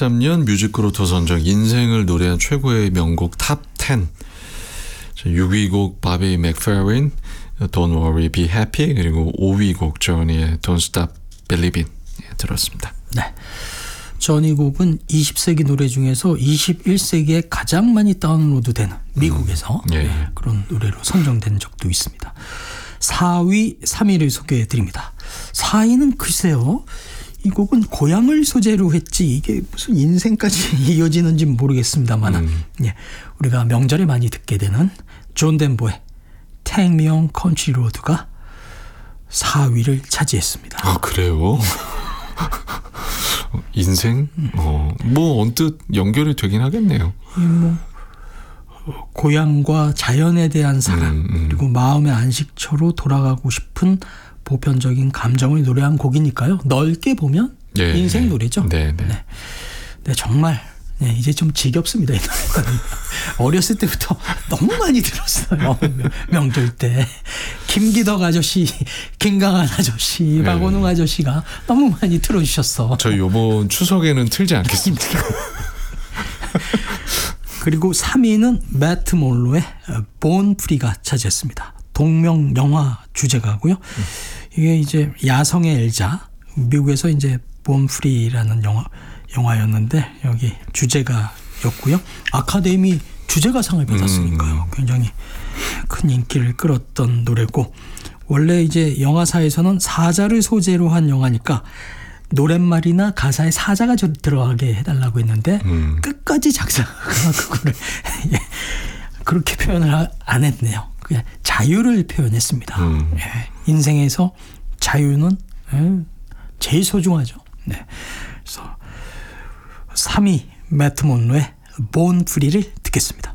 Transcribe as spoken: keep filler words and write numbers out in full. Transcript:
이천이십삼 년 뮤직그로터 선정 인생을 노래한 최고의 명곡 탑 텐. 육 위 곡 바비 맥페린 Don't Worry Be Happy, 그리고 오 위 곡 조니의 Don't Stop Believing 들었습니다. 네, 조니 곡은 이십 세기 노래 중에서 이십일 세기에 가장 많이 다운로드되는 미국에서 음, 예. 네, 그런 노래로 선정된 적도 있습니다. 사 위, 삼 위를 소개해 드립니다. 사 위는 글쎄요, 이 곡은 고향을 소재로 했지 이게 무슨 인생까지 이어지는지 모르겠습니다만 음. 예, 우리가 명절에 많이 듣게 되는 존 덴버의 Take Me On Country Road가 사 위를 차지했습니다. 아, 그래요? 인생? 음. 어, 뭐 언뜻 연결이 되긴 하겠네요. 뭐 고향과 자연에 대한 사랑 음, 음. 그리고 마음의 안식처로 돌아가고 싶은 보편적인 감정을 노래한 곡이니까요. 넓게 보면 네, 인생 노래죠. 네, 네. 네. 네, 정말 네, 이제 좀 지겹습니다. 이 노래는. 어렸을 때부터 너무 많이 들었어요. 명절 때. 김기덕 아저씨, 김강한 아저씨, 네. 박원웅 아저씨가 너무 많이 틀어주셨어. 저 이번 추석에는 틀지 않겠습니다. 그리고 삼 위는 매트 몰로의 본 프리가 차지했습니다. 동명 영화 주제가고요. 음. 이게 이제 야성의 엘자, 미국에서 이제 본 프리라는 영화 영화였는데 여기 주제가였고요. 아카데미 주제가상을 받았으니까요. 음. 굉장히 큰 인기를 끌었던 노래고, 원래 이제 영화사에서는 사자를 소재로 한 영화니까 노랫말이나 가사에 사자가 들어가게 해달라고 했는데 음. 끝까지 작사가 그거를 그렇게 표현을 안 했네요. 그냥 자유를 표현했습니다. 음. 예. 인생에서 자유는 제일 소중하죠. 네. 그래서 삼 위 매트 몬로의 본 프리를 듣겠습니다.